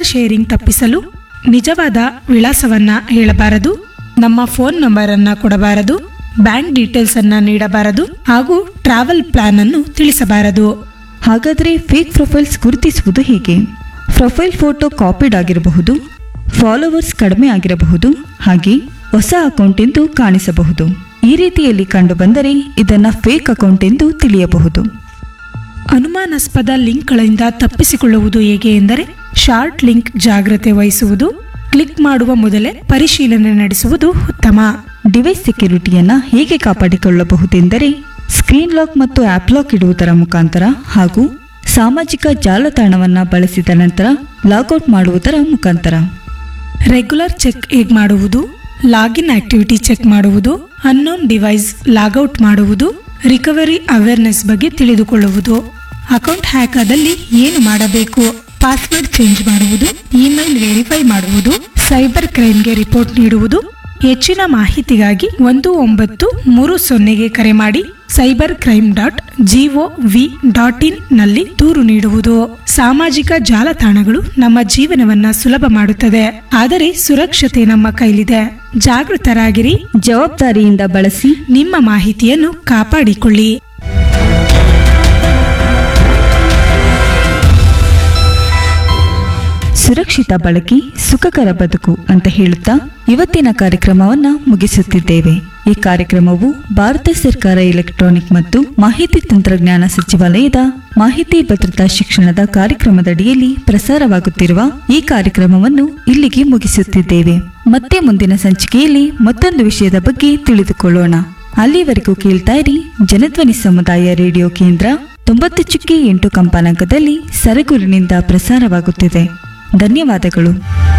Sharing ತಪ್ಪಿಸಲು ನಿಜವಾದ ವಿಳಾಸವನ್ನ ಹೇಳಬಾರದು, ನಮ್ಮ ಫೋನ್ ನಂಬರ್ ಅನ್ನ ಕೊಡಬಾರದು, ಬ್ಯಾಂಕ್ ಡೀಟೇಲ್ಸ್ ಅನ್ನ ನೀಡಬಾರದು ಹಾಗೂ ಟ್ರಾವೆಲ್ ಪ್ಲಾನ್ ಅನ್ನು ತಿಳಿಸಬಾರದು. ಹಾಗಾದರೆ ಫೇಕ್ ಪ್ರೊಫೈಲ್ಸ್ ಗುರುತಿಸುವುದು ಹೇಗೆ? ಪ್ರೊಫೈಲ್ ಫೋಟೋ ಕಾಪಿಡ್ ಆಗಿರಬಹುದು, ಫಾಲೋವರ್ಸ್ ಕಡಿಮೆ ಆಗಿರಬಹುದು, ಹಾಗೆ ಹೊಸ ಅಕೌಂಟ್ ಎಂದು ಕಾಣಿಸಬಹುದು. ಈ ರೀತಿಯಲ್ಲಿ ಕಂಡುಬಂದರೆ ಇದನ್ನು ಫೇಕ್ ಅಕೌಂಟ್ ಎಂದು ತಿಳಿಯಬಹುದು. ಅನುಮಾನಾಸ್ಪದ ಲಿಂಕ್ಗಳಿಂದ ತಪ್ಪಿಸಿಕೊಳ್ಳುವುದು ಹೇಗೆ ಎಂದರೆ ಶಾರ್ಟ್ ಲಿಂಕ್ ಜಾಗ್ರತೆ ವಹಿಸುವುದು, ಕ್ಲಿಕ್ ಮಾಡುವ ಮೊದಲೇ ಪರಿಶೀಲನೆ ನಡೆಸುವುದು ಉತ್ತಮ. ಡಿವೈಸ್ ಸೆಕ್ಯುರಿಟಿಯನ್ನು ಹೇಗೆ ಕಾಪಾಡಿಕೊಳ್ಳಬಹುದೆಂದರೆ ಸ್ಕ್ರೀನ್ ಲಾಕ್ ಮತ್ತು ಆ್ಯಪ್ ಲಾಕ್ ಇಡುವುದರ ಮುಖಾಂತರ ಹಾಗೂ ಸಾಮಾಜಿಕ ಜಾಲತಾಣವನ್ನು ಬಳಸಿದ ನಂತರ ಲಾಗೌಟ್ ಮಾಡುವುದರ ಮುಖಾಂತರ. ರೆಗ್ಯುಲರ್ ಚೆಕ್ ಹೇಗೆ ಮಾಡುವುದು? ಲಾಗಿನ್ ಆಕ್ಟಿವಿಟಿ ಚೆಕ್ ಮಾಡುವುದು, ಅನ್ನೋನ್ ಡಿವೈಸ್ ಲಾಗೌಟ್ ಮಾಡುವುದು, ರಿಕವರಿ ಅವೇರ್ನೆಸ್ ಬಗ್ಗೆ ತಿಳಿದುಕೊಳ್ಳುವುದು, ಅಕೌಂಟ್ ಹ್ಯಾಕ್ ಆದಲ್ಲಿ ಏನು ಮಾಡಬೇಕು, ಪಾಸ್ವರ್ಡ್ ಚೇಂಜ್ ಮಾಡುವುದು, ಇಮೇಲ್ ವೆರಿಫೈ ಮಾಡುವುದು, ಸೈಬರ್ ಕ್ರೈಮ್ಗೆ ರಿಪೋರ್ಟ್ ನೀಡುವುದು. ಹೆಚ್ಚಿನ ಮಾಹಿತಿಗಾಗಿ 1930 ಕರೆ ಮಾಡಿ cybercrime.gov.in ನಲ್ಲಿ ದೂರು ನೀಡುವುದು. ಸಾಮಾಜಿಕ ಜಾಲತಾಣಗಳು ನಮ್ಮ ಜೀವನವನ್ನ ಸುಲಭ ಮಾಡುತ್ತದೆ, ಆದರೆ ಸುರಕ್ಷತೆ ನಮ್ಮ ಕೈಲಿದೆ. ಜಾಗೃತರಾಗಿರಿ, ಜವಾಬ್ದಾರಿಯಿಂದ ಬಳಸಿ, ನಿಮ್ಮ ಮಾಹಿತಿಯನ್ನು ಕಾಪಾಡಿಕೊಳ್ಳಿ. ಸುರಕ್ಷಿತ ಬಳಕೆ ಸುಖಕರ ಬದುಕು ಅಂತ ಹೇಳುತ್ತಾ ಇವತ್ತಿನ ಕಾರ್ಯಕ್ರಮವನ್ನು ಮುಗಿಸುತ್ತಿದ್ದೇವೆ. ಈ ಕಾರ್ಯಕ್ರಮವು ಭಾರತ ಸರ್ಕಾರ ಎಲೆಕ್ಟ್ರಾನಿಕ್ ಮತ್ತು ಮಾಹಿತಿ ತಂತ್ರಜ್ಞಾನ ಸಚಿವಾಲಯದ ಮಾಹಿತಿ ಭದ್ರತಾ ಶಿಕ್ಷಣದ ಕಾರ್ಯಕ್ರಮದಡಿಯಲ್ಲಿ ಪ್ರಸಾರವಾಗುತ್ತಿರುವ ಈ ಕಾರ್ಯಕ್ರಮವನ್ನು ಇಲ್ಲಿಗೆ ಮುಗಿಸುತ್ತಿದ್ದೇವೆ. ಮತ್ತೆ ಮುಂದಿನ ಸಂಚಿಕೆಯಲ್ಲಿ ಮತ್ತೊಂದು ವಿಷಯದ ಬಗ್ಗೆ ತಿಳಿದುಕೊಳ್ಳೋಣ. ಅಲ್ಲಿವರೆಗೂ ಕೇಳ್ತಾ ಇರಿ ಜನಧ್ವನಿ ಸಮುದಾಯ ರೇಡಿಯೋ ಕೇಂದ್ರ 90.8 ಕಂಪನಾಂಕದಲ್ಲಿ ಸರಗೂರಿನಿಂದ ಪ್ರಸಾರವಾಗುತ್ತಿದೆ. ಧನ್ಯವಾದಗಳು.